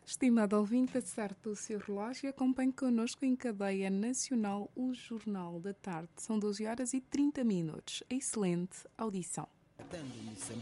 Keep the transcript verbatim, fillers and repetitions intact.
Estimado ouvinte, passar do seu relógio e acompanhe connosco em cadeia nacional o Jornal da Tarde. São doze horas e trinta minutos. Excelente audição.